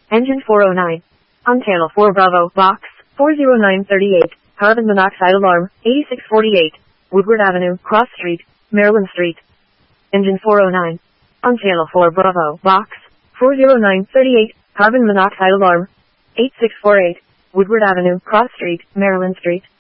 Engine 409. On channel 4 Bravo, box 40938, carbon monoxide alarm, 8648, Woodward Avenue, Cross Street, Maryland Street. Engine 409. On channel 4 Bravo, box 40938, carbon monoxide alarm, 8648, Woodward Avenue, Cross Street, Maryland Street.